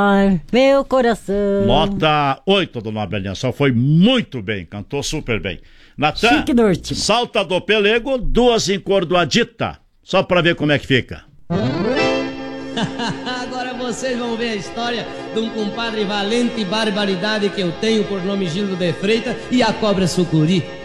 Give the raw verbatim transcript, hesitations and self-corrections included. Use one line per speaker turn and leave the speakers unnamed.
Meu coração.
Nota oito do Nobre Aliança. Foi muito bem, cantou super bem. Natan,
Chique do último.
Salta do Pelego, duas encordoadita. Só pra ver como é que fica.
Agora vocês vão ver a história de um compadre valente e barbaridade que eu tenho por nome Gildo de Freitas e a cobra sucuri.